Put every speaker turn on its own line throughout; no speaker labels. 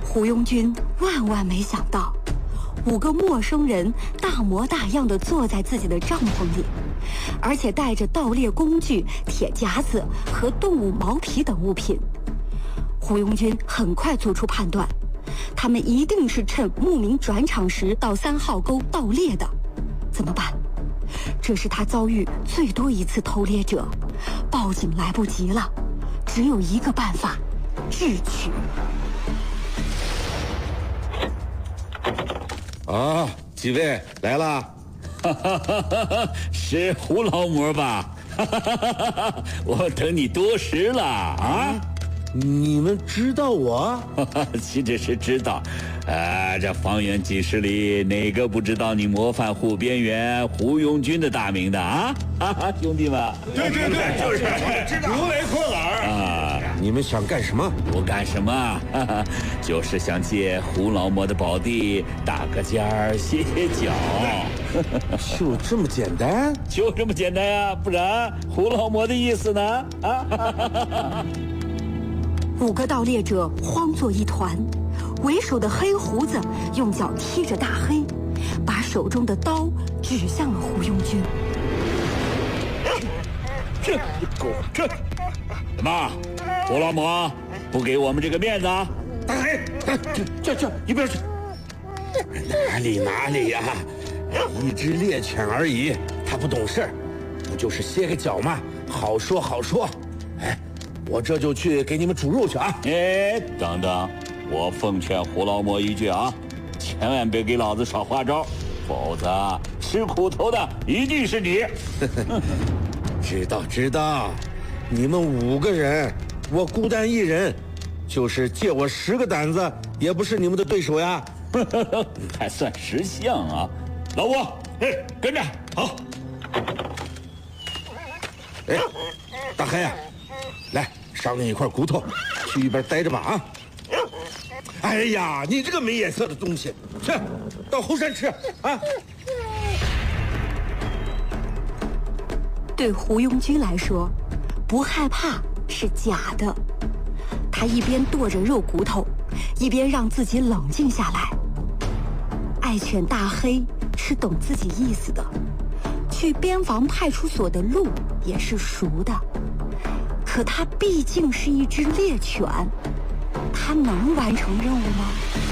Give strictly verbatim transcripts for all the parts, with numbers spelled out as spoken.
胡庸军万万没想到，五个陌生人大模大样地坐在自己的帐篷里，而且带着盗猎工具、铁夹子和动物毛皮等物品。胡庸军很快做出判断，他们一定是趁牧民转场时到三号沟盗猎的。怎么办？这是他遭遇最多一次偷猎者，报警来不及了，只有一个办法：智取。
啊，几位来了？
哈哈哈哈，是胡老魔吧？哈哈哈哈，我等你多时了啊！
你们知道我？
岂止是知道，啊，这方圆几十里，哪个不知道你模范护边员胡庸军的大名的啊？哈哈，兄弟们，
对对对，就是知道，如雷贯耳
啊！
你们想干什么？
不干什么，哈哈，就是想借胡老魔的宝地打个尖儿歇脚。
就这么简单？
就这么简单呀、啊，不然胡老魔的意思呢？啊！
五个盗猎者慌作一团，为首的黑胡子用脚踢着大黑，把手中的刀指向了胡庸军。
这狗这什么？胡老魔不给我们这个面子啊！
大黑，这这这一边去！哪里哪里呀、啊，一只猎犬而已，他不懂事，不就是歇个脚吗？好说好说。哎，我这就去给你们煮肉去啊！
哎，等等，我奉劝胡老魔一句啊，千万别给老子耍花招，否则吃苦头的一定是你。
知道知道，你们五个人，我孤单一人，就是借我十个胆子，也不是你们的对手呀。
还算识相啊，老五，哎，跟着，好。
哎，大黑啊，来赏你一块骨头，去一边待着吧啊！哎呀，你这个没眼色的东西，去到后山吃啊！
对胡庸军来说，不害怕是假的。他一边剁着肉骨头，一边让自己冷静下来。爱犬大黑是懂自己意思的，去边防派出所的路也是熟的。可他毕竟是一只猎犬，他能完成任务吗？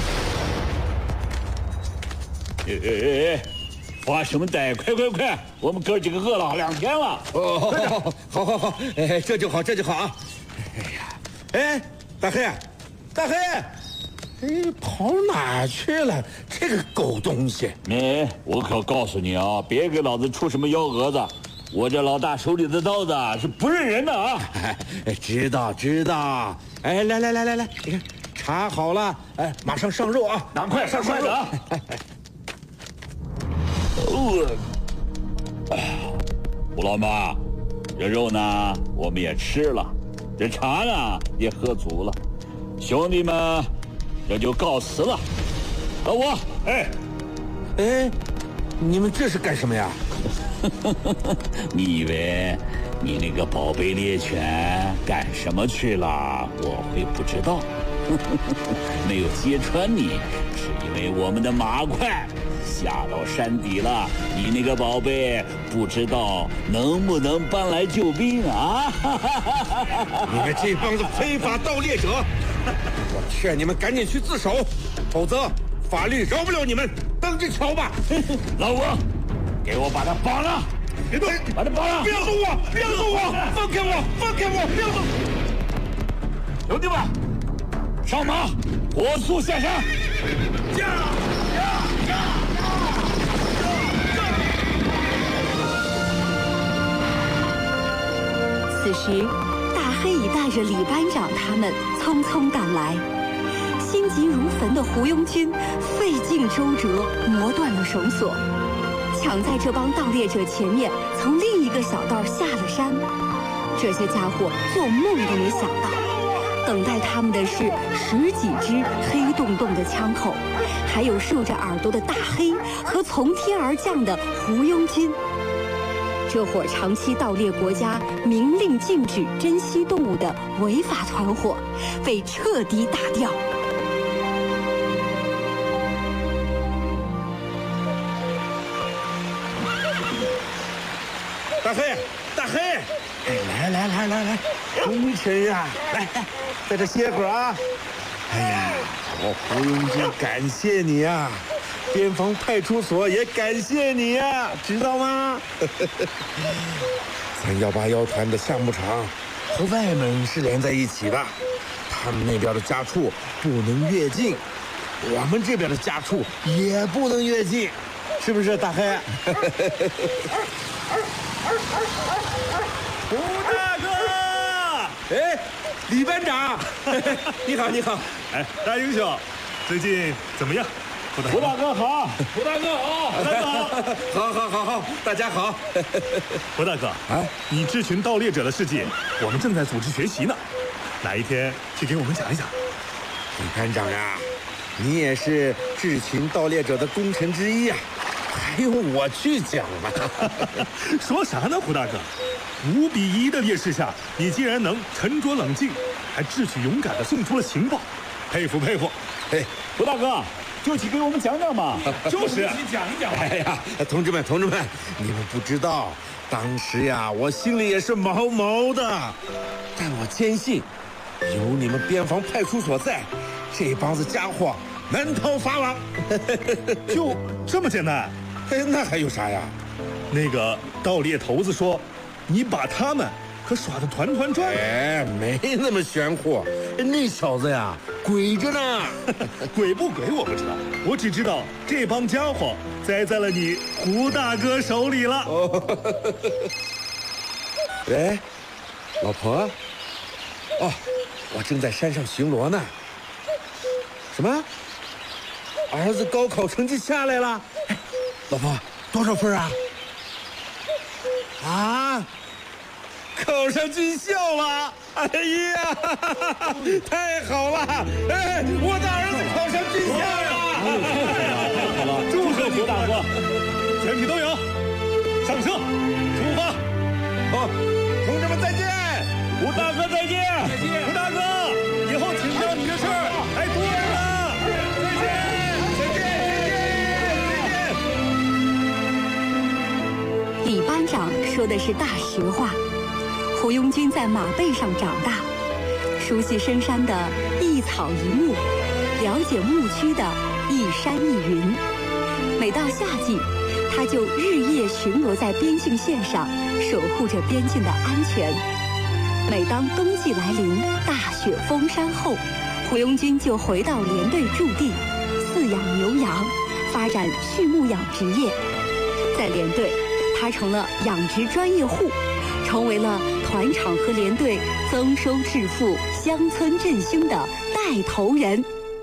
哎哎哎！发什么呆？快快快！我们哥几个饿了两天了。
哦，好好好，哎，这就好，这就好啊！哎呀，哎，大黑，大黑，哎，跑哪去了？这个狗东西！
哎，我可告诉你啊，别给老子出什么幺蛾子！我这老大手里的刀子是不认人的啊！
哎，知道知道。哎，来来来来来，你看查好了，哎，马上上肉啊！
赶快上筷子啊！哦，胡老妈，这肉呢我们也吃了，这茶呢也喝足了，兄弟们这就告辞了。老五，哎，
哎，你们这是干什么呀？
你以为你那个宝贝猎犬干什么去了？我会不知道？没有揭穿你，是因为我们的马快下到山底了，你那个宝贝不知道能不能搬来救兵啊！
你们这帮子非法盗猎者，我劝你们赶紧去自首，否则法律饶不了你们，等着瞧吧！
老五，给我把他绑了！别动，把他绑了！
不要动我！不要动我！放开我！放开我！不要动！
兄弟们，上马，火速下山！驾！驾！驾！
此时，大黑已带着李班长他们匆匆赶来。心急如焚的胡庸军费尽周折，磨断了绳索，抢在这帮盗猎者前面，从另一个小道下了山。这些家伙做梦都没想到，等待他们的是十几支黑洞洞的枪口，还有竖着耳朵的大黑和从天而降的胡庸军。这伙长期盗猎国家明令禁止珍稀动物的违法团伙被彻底打掉。
大黑，大黑，哎，来来来来来，功臣呀，来，在这歇会儿啊。哎呀，我胡庸军感谢你啊，边防派出所也感谢你呀，知道吗？咱幺八幺团的项目场和外门是连在一起的，他们那边的家畜不能越境，我们这边的家畜也不能越境，是不是大黑？
胡大哥，
哎，李班长，你好，你好。
哎，大英雄，最近怎么样？
胡大哥好，胡大哥好，
胡大哥好，
好，好，好，好，大家好。
胡大哥啊，你智群盗猎者的事迹，我们正在组织学习呢，哪一天去给我们讲一讲？
李班长呀，你也是智群盗猎者的功臣之一呀，还用我去讲吗？
说啥呢，胡大哥？五比一的劣势下，你竟然能沉着冷静，还智取勇敢地送出了情报，佩服佩服！
哎，
胡大哥，就去给我们讲讲嘛。
就是，
你讲一讲。
哎呀，同志们，同志们，你们不知道，当时呀，我心里也是毛毛的，但我坚信，有你们边防派出所在，这帮子家伙难逃法网。
就这么简单？
哎，那还有啥呀？
那个盗猎头子说，你把他们可耍得团团转。
哎，没那么玄乎，那小子呀，鬼着呢。
鬼不鬼我不知道，我只知道这帮家伙栽在了你胡大哥手里了。
哦，喂，老婆。哦，我正在山上巡逻呢。什么？儿子高考成绩下来了？哎，老婆，多少分啊？啊，考上军校了！哎呀，太好了！哎，我的儿子考上军校了！
太好了，祝贺胡大哥！
全体都有，上车，出发！
好，同志们再见！
胡大哥再见！
再见，胡大哥，以后请教你的事儿还多着呢。再见，再见，
李班长说的是大实话。胡庸军在马背上长大，熟悉深山的一草一木，了解牧区的一山一云。每到夏季，他就日夜巡逻在边境线上，守护着边境的安全。每当冬季来临，大雪封山后，胡庸军就回到连队驻地，饲养牛羊，发展畜牧养殖业。在连队，他成了养殖专业户，成为了团长和连队增收致富、乡村振兴的带头人。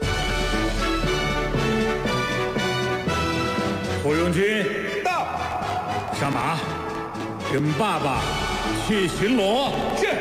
胡庸军到，上马，跟爸爸去巡逻。
是。